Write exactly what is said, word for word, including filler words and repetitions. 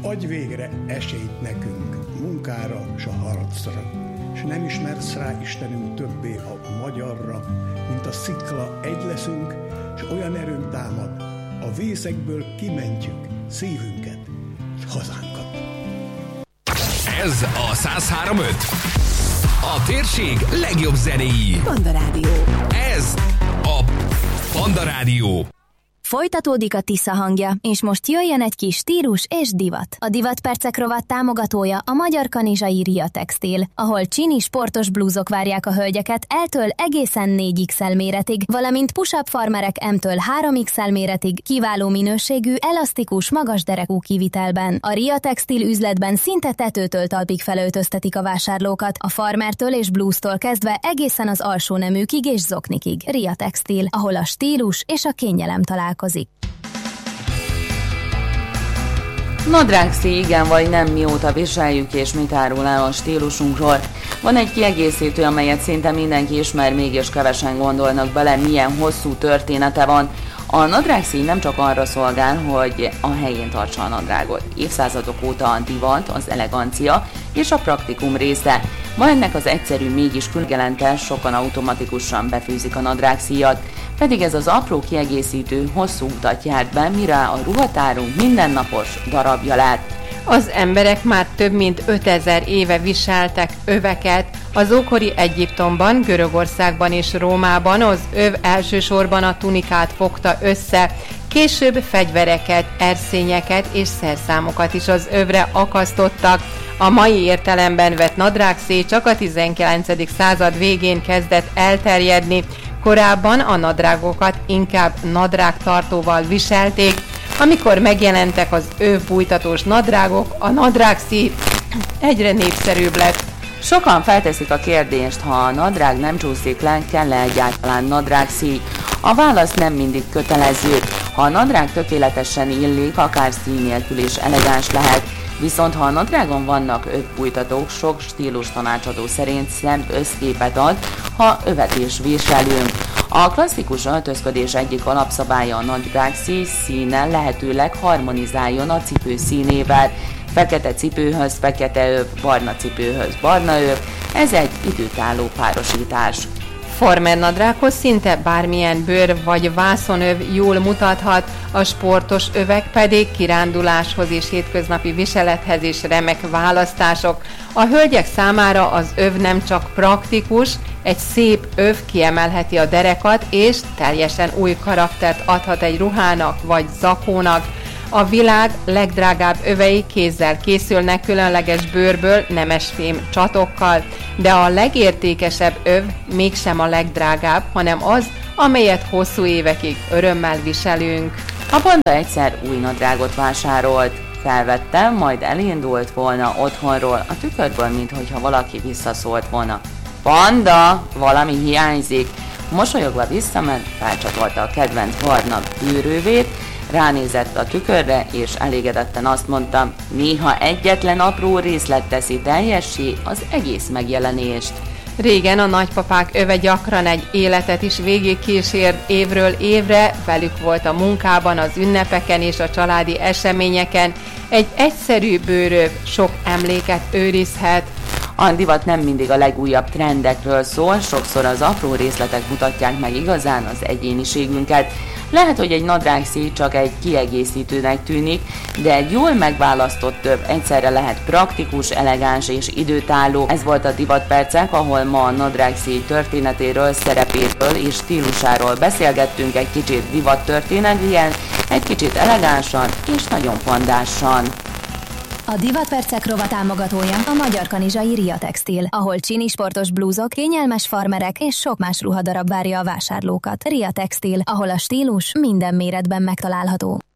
Adj végre esélyt nekünk, munkára s a harcra, s nem ismersz rá, Istenünk, többé a magyarra, mint a szikla egy leszünk, s olyan erőnk támad, a vészekből kimentjük szívünket, s hazánkat. Ez a száz három pont öt. A térség legjobb zenéi. Panda Rádió. Ez a Panda Rádió. Folytatódik a Tisza hangja, és most jöjjön egy kis stílus és divat. A Divatpercek rovat támogatója a magyar kanizsai Ria Textil, ahol csini sportos blúzok várják a hölgyeket L-től egészen négy iksz el méretig, valamint push-up farmerek M-től három iksz el méretig kiváló minőségű, elasztikus, magas derekú kivitelben. A Ria Textil üzletben szinte tetőtől talpig felöltöztetik a vásárlókat, a farmertől és blúztól kezdve egészen az alsó neműkig és zoknikig. Ria Textil, ahol a stílus és a kényelem találkozik. Nadrág szíj, igen vagy nem, mióta viseljük és mit árul el a stílusunkról. Van egy kiegészítő, amelyet szinte mindenki ismer, mégis kevesen gondolnak bele, milyen hosszú története van. A nadrág szíj nem csak arra szolgál, hogy a helyén tartsa a nadrágot. Évszázadok óta a divat, az elegancia és a praktikum része. Ma ennek az egyszerű, mégis különjelente sokan automatikusan befűzik a nadrág szíjat, pedig ez az apró kiegészítő hosszú utat járt be, mire a ruhatárunk mindennapos darabja lett. Az emberek már több mint ötezer éve viseltek öveket. Az ókori Egyiptomban, Görögországban és Rómában az öv elsősorban a tunikát fogta össze. Később fegyvereket, erszényeket és szerszámokat is az övre akasztottak. A mai értelemben vett nadrágszíj csak a tizenkilencedik század végén kezdett elterjedni. Korábban a nadrágokat inkább nadrágtartóval viselték. Amikor megjelentek az övbújtatós nadrágok, a nadrágszíj egyre népszerűbb lett. Sokan felteszik a kérdést, ha a nadrág nem csúszik le, kell-e egyáltalán nadrágszíj? A válasz nem mindig kötelező. Ha a nadrág tökéletesen illik, akár szíj nélkül is elegáns lehet. Viszont ha a nadrágon vannak övbújtatók, sok stílus tanácsadó szerint szebb összképet ad, ha övet is viselünk. A klasszikus öltözködés egyik alapszabálya a nadrágszíj színe lehetőleg harmonizáljon a cipő színével. Fekete cipőhöz fekete öv, barna cipőhöz barna öv, ez egy időtálló párosítás. Farmer nadrághoz szinte bármilyen bőr vagy vászonöv jól mutathat, a sportos övek pedig kiránduláshoz és hétköznapi viselethez is remek választások. A hölgyek számára az öv nem csak praktikus, egy szép öv kiemelheti a derekat és teljesen új karaktert adhat egy ruhának vagy zakónak. A világ legdrágább övei kézzel készülnek különleges bőrből, nemesfém csatokkal, de a legértékesebb öv mégsem a legdrágább, hanem az, amelyet hosszú évekig örömmel viselünk. A Panda egyszer új nadrágot vásárolt. Felvettem, majd elindult volna otthonról, a tükörből, minthogyha valaki visszaszólt volna. Panda, valami hiányzik. Mosolyogva visszament, felcsatolta a kedvenc barna bőrövét, ránézett a tükörre, és elégedetten azt mondta, néha egyetlen apró részlet teszi teljessé az egész megjelenést. Régen a nagypapák öve gyakran egy életet is végigkísért évről évre, velük volt a munkában, az ünnepeken és a családi eseményeken. Egy egyszerű bőröv sok emléket őrizhet. A divat nem mindig a legújabb trendekről szól, sokszor az apró részletek mutatják meg igazán az egyéniségünket. Lehet, hogy egy nadrágszíj csak egy kiegészítőnek tűnik, de egy jól megválasztott több egyszerre lehet praktikus, elegáns és időtálló. Ez volt a Divatpercek, ahol ma a nadrágszíj történetéről, szerepéről és stílusáról beszélgettünk, egy kicsit divattörténetien, egy kicsit elegánsan és nagyon pandásan. A Divatpercek rovat támogatója a magyar kanizsai Ria Textil, ahol csini sportos blúzok, kényelmes farmerek és sok más ruhadarab várja a vásárlókat. Ria Textil, ahol a stílus minden méretben megtalálható.